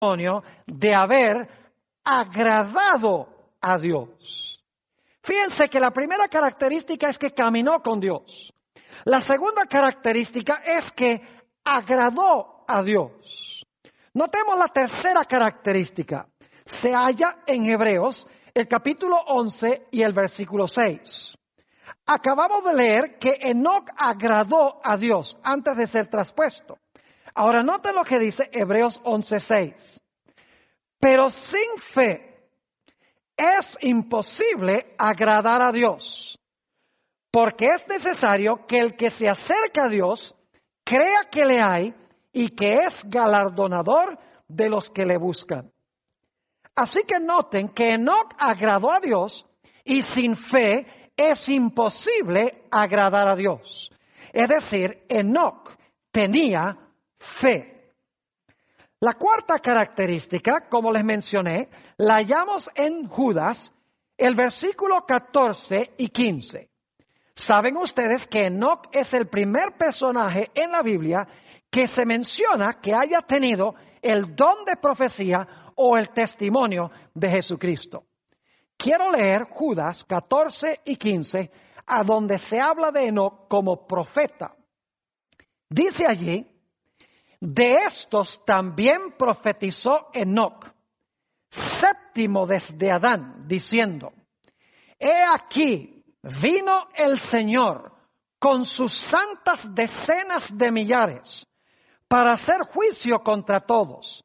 de haber agradado a Dios. Fíjense que la primera característica es que caminó con Dios. La segunda característica es que agradó a Dios. Notemos la tercera característica. Se halla en Hebreos, el capítulo 11 y el versículo 6. Acabamos de leer que Enoc agradó a Dios antes de ser traspuesto. Ahora noten lo que dice Hebreos 11:6. Pero sin fe es imposible agradar a Dios, porque es necesario que el que se acerca a Dios crea que le hay y que es galardonador de los que le buscan. Así que noten que Enoc agradó a Dios y sin fe es imposible agradar a Dios. Es decir, Enoc tenía fe. La cuarta característica, como les mencioné, la hallamos en Judas, el versículo 14 y 15. Saben ustedes que Enoc es el primer personaje en la Biblia que se menciona que haya tenido el don de profecía o el testimonio de Jesucristo. Quiero leer Judas 14 y 15, a donde se habla de Enoc como profeta. Dice allí: de estos también profetizó Enoc, séptimo desde Adán, diciendo: he aquí, vino el Señor con sus santas decenas de millares para hacer juicio contra todos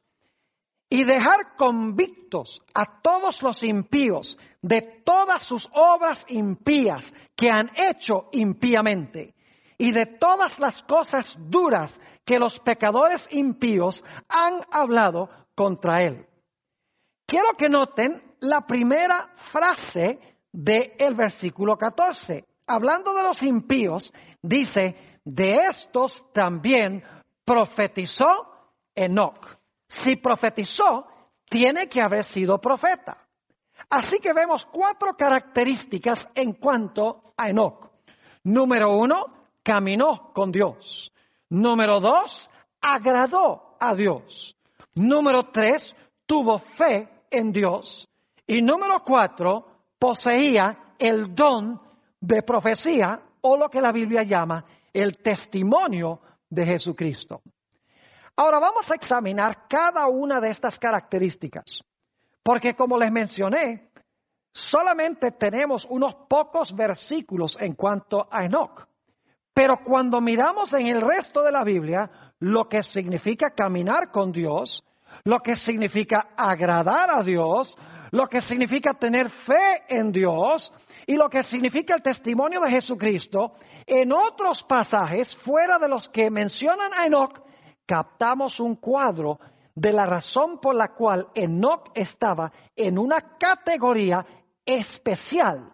y dejar convictos a todos los impíos de todas sus obras impías que han hecho impíamente y de todas las cosas duras que los pecadores impíos han hablado contra él. Quiero que noten la primera frase del versículo 14. Hablando de los impíos, dice: de estos también profetizó Enoc. Si profetizó, tiene que haber sido profeta. Así que vemos 4 características en cuanto a Enoc. Número 1, caminó con Dios. Número 2, agradó a Dios. Número 3, tuvo fe en Dios. Y número 4, poseía el don de profecía, o lo que la Biblia llama el testimonio de Jesucristo. Ahora vamos a examinar cada una de estas características, porque como les mencioné, solamente tenemos unos pocos versículos en cuanto a Enoc. Pero cuando miramos en el resto de la Biblia, lo que significa caminar con Dios, lo que significa agradar a Dios, lo que significa tener fe en Dios y lo que significa el testimonio de Jesucristo, en otros pasajes fuera de los que mencionan a Enoc, captamos un cuadro de la razón por la cual Enoc estaba en una categoría especial.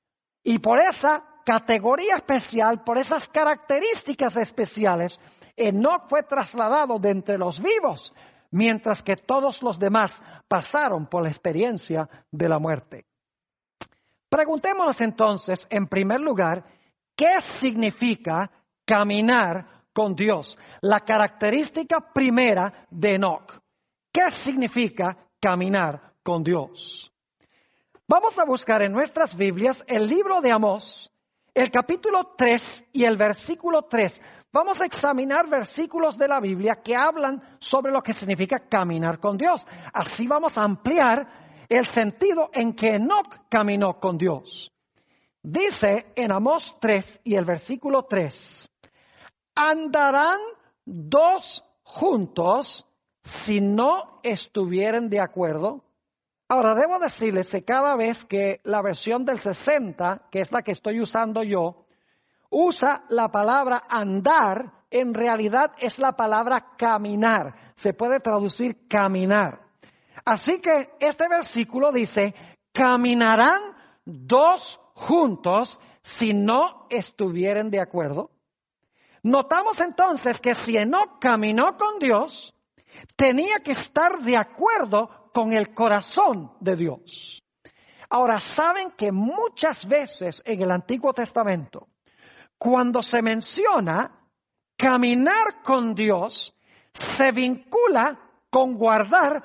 Y por esa categoría especial, por esas características especiales, Enoc fue trasladado de entre los vivos, mientras que todos los demás pasaron por la experiencia de la muerte. Preguntémonos entonces, en primer lugar, ¿qué significa caminar con Dios? La característica primera de Enoc. ¿Qué significa caminar con Dios? Vamos a buscar en nuestras Biblias el libro de Amós, el capítulo 3 y el versículo 3. Vamos a examinar versículos de la Biblia que hablan sobre lo que significa caminar con Dios. Así vamos a ampliar el sentido en que Enoc caminó con Dios. Dice en Amós 3 y el versículo 3: ¿andarán 2 juntos si no estuvieren de acuerdo? Ahora, debo decirles que cada vez que la versión del 60, que es la que estoy usando yo, usa la palabra andar, en realidad es la palabra caminar. Se puede traducir caminar. Así que este versículo dice: ¿caminarán 2 juntos si no estuvieren de acuerdo? Notamos entonces que si Enoc caminó con Dios, tenía que estar de acuerdo con el corazón de Dios. Ahora, saben que muchas veces en el Antiguo Testamento, cuando se menciona caminar con Dios, se vincula con guardar